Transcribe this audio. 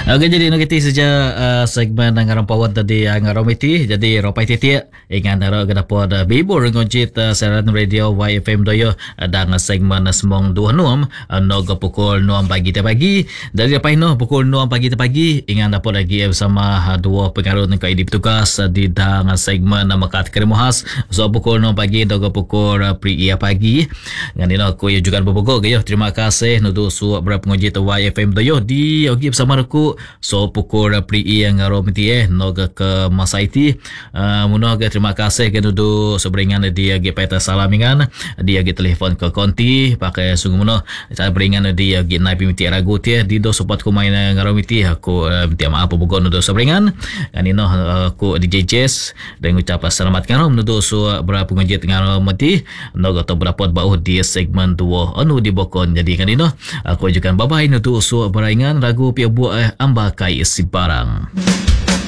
Okey, jadi nak kita saja segmen ngarang pawan tadi ngarang miti. Jadi ropai titik ingan naro kada pod bibo rengonjit siaran radio YFM doyo dan segmen semong 26 nogo pukul 6 pagi pagi. Dari lepas no pukul 6 pagi pagi ingan dapat lagi bersama dua pengaruh ke ID petugas di dang segmen makat keremuhas. So pukul 6 pagi nogo pukul pri pagi. Ngani no aku juga berpokok yo. Terima kasih nudu su berapa pengonjit YFM doyo di ogi bersama aku. So pukul pri yang ngaro miti noga ke masaiti munoga terima kasih ke nudu seberingan di agi peta salamingan di agi telefon ke konti pakai sungguh muno saya beringan di agi naipi miti ragu ti di do support ku main ngaro miti aku minta maaf bugo nudu seberingan anino aku DJ Jess dan ucap selamat ngaro nudu su berapa pengunjit ngaro miti noga to berapa bau di segmen 2 anu di bokon jadi kanino aku juga bye bye nudu su beringan ragu pia buat ambakai si barang.